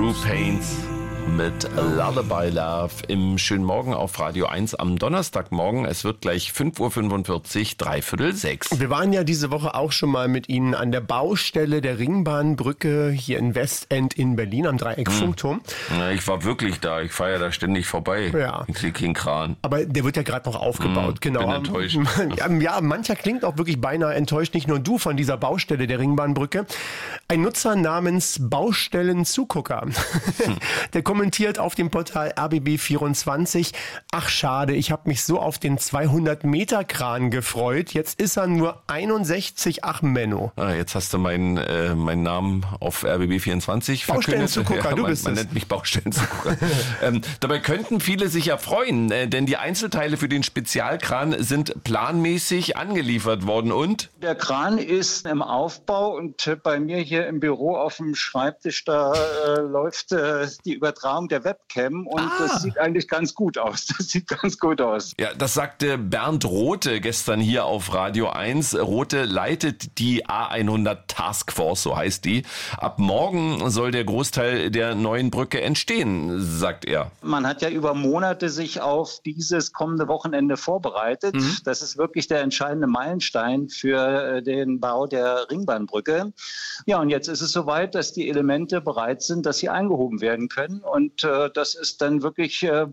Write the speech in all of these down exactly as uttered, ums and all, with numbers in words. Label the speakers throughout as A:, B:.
A: True Pains mit Lullaby Love im schönen Morgen auf Radio eins am Donnerstagmorgen. Es wird gleich fünf Uhr fünfundvierzig, dreiviertel sechs.
B: Wir waren ja diese Woche auch schon mal mit Ihnen an der Baustelle der Ringbahnbrücke hier in Westend in Berlin am Dreieck-Funkturm.
A: Ja, ich war wirklich da. Ich fahre ja da ständig vorbei.
B: Ja.
A: Ich kriege keinen Kran.
B: Aber der wird ja gerade noch aufgebaut.
A: Hm,
B: genau.
A: Bin enttäuscht.
B: Ja, mancher klingt auch wirklich beinahe enttäuscht. Nicht nur du von dieser Baustelle der Ringbahnbrücke. Ein Nutzer namens Baustellenzugucker. Hm. Der kommentiert auf dem Portal R B B vierundzwanzig, ach schade, ich habe mich so auf den zweihundert Meter Kran gefreut, jetzt ist er nur einundsechzig, ach Menno.
A: Ah, jetzt hast du meinen äh, meinen Namen auf R B B vierundzwanzig verkündet.
B: Baustellenzugucker,
A: ja,
B: du
A: man,
B: bist
A: man
B: es.
A: nennt mich Baustellenzugucker. ähm, dabei könnten viele sich ja freuen, äh, denn die Einzelteile für den Spezialkran sind planmäßig angeliefert worden und?
C: Der Kran ist im Aufbau und äh, bei mir hier im Büro auf dem Schreibtisch, da äh, läuft äh, die Übertragung der Webcam und ah. das sieht eigentlich ganz gut aus. Das sieht ganz gut aus.
A: Ja, das sagte Bernd Rothe gestern hier auf Radio eins. Rothe leitet die A hundert Taskforce, so heißt die. Ab morgen soll der Großteil der neuen Brücke entstehen, sagt er.
C: Man hat ja über Monate sich auf dieses kommende Wochenende vorbereitet. Mhm. Das ist wirklich der entscheidende Meilenstein für den Bau der Ringbahnbrücke. Ja, und jetzt ist es soweit, dass die Elemente bereit sind, dass sie eingehoben werden können. Und äh, das ist dann wirklich äh,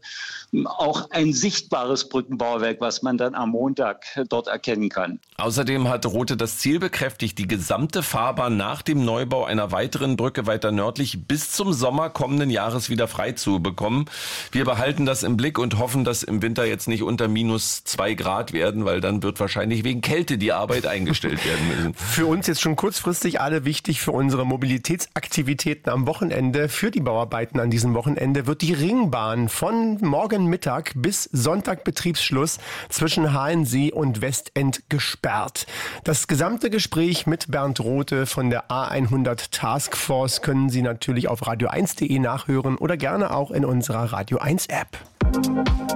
C: auch ein sichtbares Brückenbauwerk, was man dann am Montag äh, dort erkennen kann.
A: Außerdem hat Rothe das Ziel bekräftigt, die gesamte Fahrbahn nach dem Neubau einer weiteren Brücke weiter nördlich bis zum Sommer kommenden Jahres wieder frei zu bekommen. Wir behalten das im Blick und hoffen, dass im Winter jetzt nicht unter minus zwei Grad werden, weil dann wird wahrscheinlich wegen Kälte die Arbeit eingestellt werden müssen.
B: Für uns jetzt schon kurzfristig alle wichtig für unsere Mobilitätsaktivitäten am Wochenende, für die Bauarbeiten an diesem Wochenende wird die Ringbahn von morgen Mittag bis Sonntag Betriebsschluss zwischen Hahensee und Westend gesperrt. Das gesamte Gespräch mit Bernd Rothe von der A hundert Taskforce können Sie natürlich auf radio eins punkt de nachhören oder gerne auch in unserer Radio eins App.